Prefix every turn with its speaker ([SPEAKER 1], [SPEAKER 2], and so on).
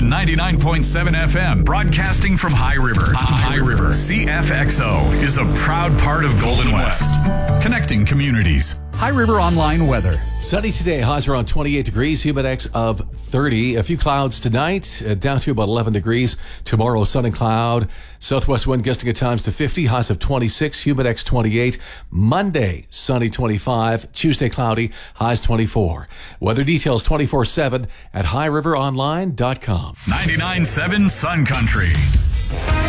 [SPEAKER 1] 99.7 FM, broadcasting from High River. High River CFXO is a proud part of Golden West, connecting communities. High River Online weather.
[SPEAKER 2] Sunny today, highs around 28 degrees, humidex of 30. A few clouds tonight, down to about 11 degrees. Tomorrow, sun and cloud. Southwest wind gusting at times to 50, highs of 26, humidex 28. Monday, sunny 25. Tuesday, cloudy, highs 24. Weather details 24/7 at highriveronline.com.
[SPEAKER 1] 99.7 Sun Country.